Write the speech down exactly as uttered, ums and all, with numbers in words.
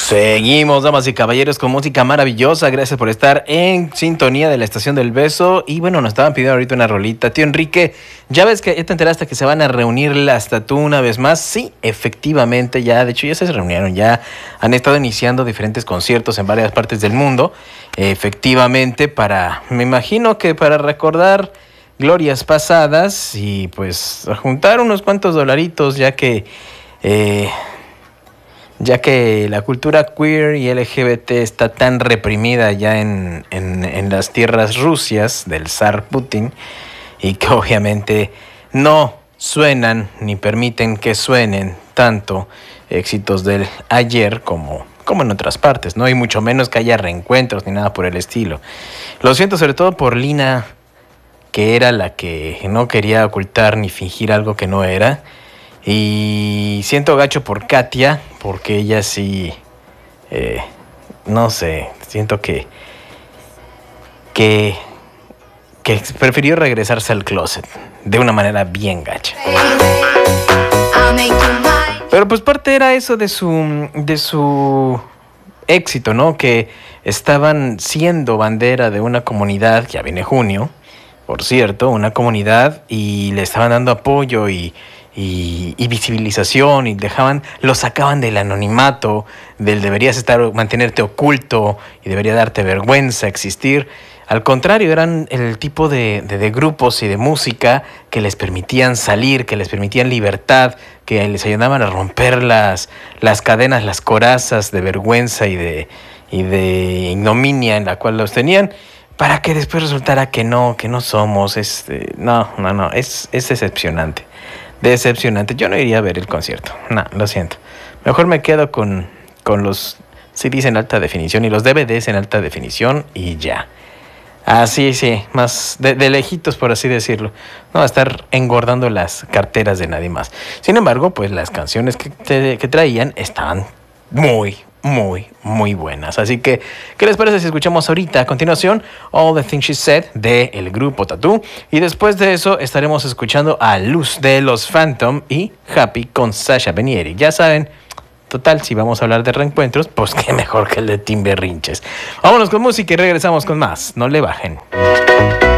Seguimos, damas y caballeros, con música maravillosa. Gracias por estar en sintonía de la Estación del Beso. Y bueno, nos estaban pidiendo ahorita una rolita. Tío Enrique, ¿ya ves que ya te enteraste que se van a reunir las Tatú una vez más? Sí, efectivamente, ya, de hecho ya se reunieron, ya han estado iniciando diferentes conciertos en varias partes del mundo. Efectivamente, para, me imagino que para recordar glorias pasadas y pues juntar unos cuantos dolaritos, ya que... Eh, ya que la cultura queer y L G B T está tan reprimida ya en, en, en las tierras rusias del zar Putin, y que obviamente no suenan ni permiten que suenen tanto éxitos del ayer como, como en otras partes, ¿no? Y mucho menos que haya reencuentros ni nada por el estilo. Lo siento sobre todo por Lina, que era la que no quería ocultar ni fingir algo que no era. Y siento gacho por Katia, porque ella sí, eh, no sé, siento que, que, que prefirió regresarse al closet de una manera bien gacha. Pero pues parte era eso de su, de su éxito, ¿no? Que estaban siendo bandera de una comunidad, ya viene junio, por cierto, una comunidad, y le estaban dando apoyo y... Y, y visibilización, y dejaban, lo sacaban del anonimato, del deberías estar, mantenerte oculto y debería darte vergüenza existir. Al contrario, eran el tipo de, de, de grupos y de música que les permitían salir, que les permitían libertad, que les ayudaban a romper las, las cadenas, las corazas de vergüenza y de, y de ignominia en la cual los tenían, para que después resultara que no, que no somos, es, eh, no, no, no, es, es decepcionante. Decepcionante. Yo no iría a ver el concierto. No, lo siento. Mejor me quedo con, con los C Ds en alta definición y los D V Ds en alta definición y ya. Así, sí, más de, de lejitos, por así decirlo. No va a estar engordando las carteras de nadie más. Sin embargo, pues las canciones que, te, que traían estaban muy, muy, muy buenas. Así que, ¿qué les parece si escuchamos ahorita a continuación All the Things She Said de el grupo Tatú? Y después de eso estaremos escuchando a Luz de los Phantom y Happy con Sasha Benieri. Ya saben, total, si vamos a hablar de reencuentros, pues qué mejor que el de Tim Berrinches. Vámonos con música y regresamos con más. No le bajen.